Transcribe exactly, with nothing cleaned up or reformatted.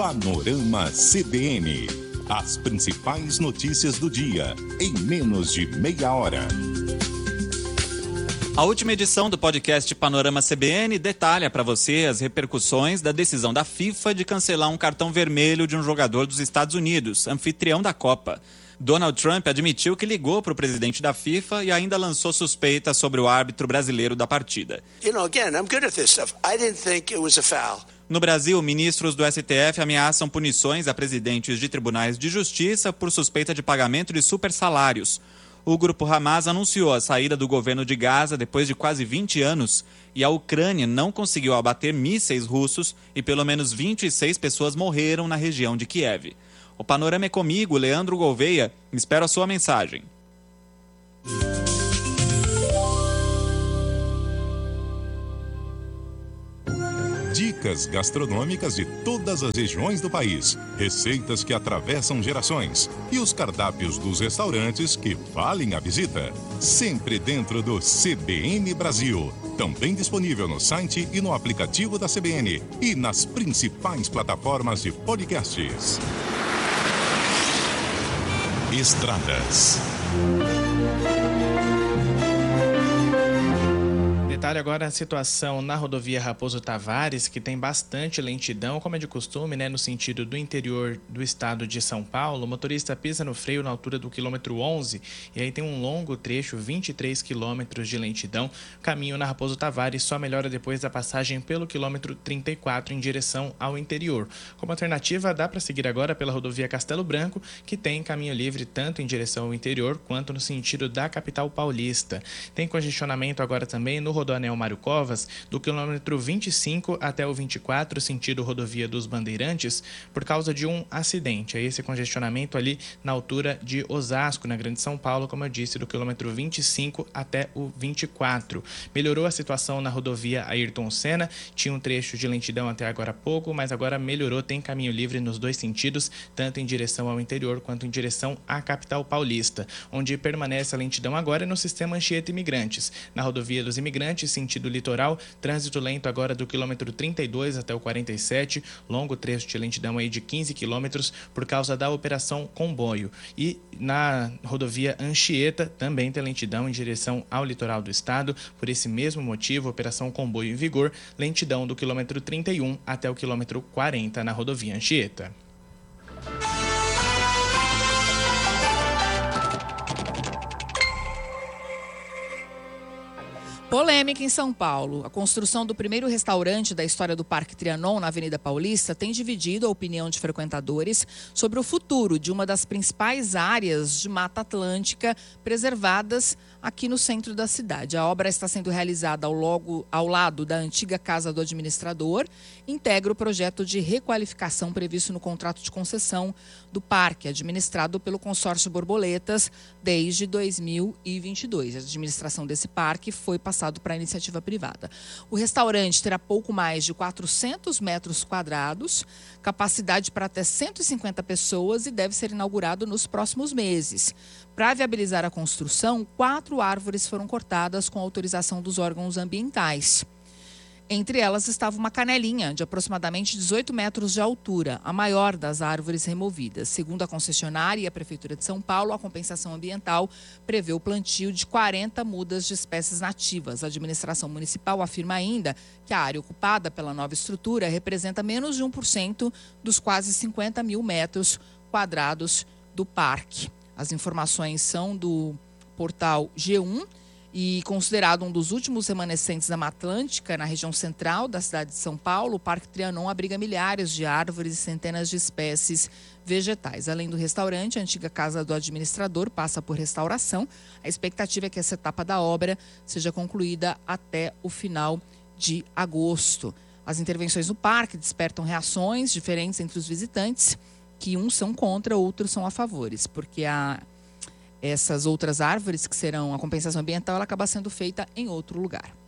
Panorama C B N. As principais notícias do dia, em menos de meia hora. A última edição do podcast Panorama C B N detalha para você as repercussões da decisão da FIFA de cancelar um cartão vermelho de um jogador dos Estados Unidos, anfitrião da Copa. Donald Trump admitiu que ligou para o presidente da FIFA e ainda lançou suspeitas sobre o árbitro brasileiro da partida. You know, again, I'm good at this stuff. I didn't think it was a foul. No Brasil, ministros do S T F ameaçam punições a presidentes de tribunais de justiça por suspeita de pagamento de supersalários. O grupo Hamas anunciou a saída do governo de Gaza depois de quase vinte anos e a Ucrânia não conseguiu abater mísseis russos e pelo menos vinte e seis pessoas morreram na região de Kiev. O Panorama é comigo, Leandro Gouveia. Espero a sua mensagem. Dicas gastronômicas de todas as regiões do país, receitas que atravessam gerações e os cardápios dos restaurantes que valem a visita. Sempre dentro do C B N Brasil. Também disponível no site e no aplicativo da C B N e nas principais plataformas de podcasts. Estradas. Detalhe agora a situação na rodovia Raposo Tavares, que tem bastante lentidão, como é de costume, né, no sentido do interior do estado de São Paulo. O motorista pisa no freio na altura do quilômetro onze e aí tem um longo trecho, vinte e três quilômetros de lentidão. O caminho na Raposo Tavares só melhora depois da passagem pelo quilômetro trinta e quatro em direção ao interior. Como alternativa, dá para seguir agora pela rodovia Castelo Branco, que tem caminho livre tanto em direção ao interior quanto no sentido da capital paulista. Tem congestionamento agora também no rodoviário Anel Mário Covas, do quilômetro vinte e cinco até o vinte e quatro, sentido rodovia dos Bandeirantes, por causa de um acidente. É esse congestionamento ali na altura de Osasco, na Grande São Paulo, como eu disse, do quilômetro vinte e cinco até o vinte e quatro. Melhorou a situação na rodovia Ayrton Senna, tinha um trecho de lentidão até agora há pouco, mas agora melhorou, tem caminho livre nos dois sentidos, tanto em direção ao interior quanto em direção à capital paulista. Onde permanece a lentidão agora é no sistema Anchieta Imigrantes. Na rodovia dos Imigrantes, sentido litoral, trânsito lento agora do quilômetro trinta e dois até o quarenta e sete, longo trecho de lentidão aí de quinze quilômetros por causa da operação comboio. E na rodovia Anchieta também tem lentidão em direção ao litoral do estado, por esse mesmo motivo, operação comboio em vigor, lentidão do quilômetro trinta e um até o quilômetro quarenta na rodovia Anchieta. Polêmica em São Paulo. A construção do primeiro restaurante da história do Parque Trianon, na Avenida Paulista, tem dividido a opinião de frequentadores sobre o futuro de uma das principais áreas de Mata Atlântica preservadas aqui no centro da cidade. A obra está sendo realizada ao, logo, ao lado da antiga Casa do Administrador, integra o projeto de requalificação previsto no contrato de concessão do parque, administrado pelo consórcio Borboletas desde dois mil e vinte e dois. A administração desse parque foi passado para a iniciativa privada. O restaurante terá pouco mais de quatrocentos metros quadrados, capacidade para até cento e cinquenta pessoas e deve ser inaugurado nos próximos meses. Para viabilizar a construção, quatro árvores foram cortadas com autorização dos órgãos ambientais. Entre elas estava uma canelinha de aproximadamente dezoito metros de altura, a maior das árvores removidas. Segundo a concessionária e a Prefeitura de São Paulo, a compensação ambiental prevê o plantio de quarenta mudas de espécies nativas. A administração municipal afirma ainda que a área ocupada pela nova estrutura representa menos de um por cento dos quase cinquenta mil metros quadrados do parque. As informações são do portal G um. E considerado um dos últimos remanescentes da Mata Atlântica, na região central da cidade de São Paulo, o Parque Trianon abriga milhares de árvores e centenas de espécies vegetais. Além do restaurante, a antiga Casa do Administrador passa por restauração. A expectativa é que essa etapa da obra seja concluída até o final de agosto. As intervenções no parque despertam reações diferentes entre os visitantes, que uns são contra, outros são a favores, porque a essas outras árvores que serão a compensação ambiental, ela acaba sendo feita em outro lugar.